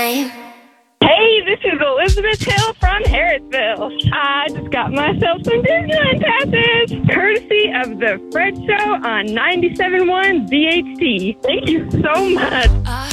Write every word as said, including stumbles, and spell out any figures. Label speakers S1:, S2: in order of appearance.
S1: time.
S2: Hey, this is Elizabeth Hill from Harrisville. I just got myself some Disneyland passes, courtesy of the Fred Show on ninety-seven point one Z H T. Thank you so much.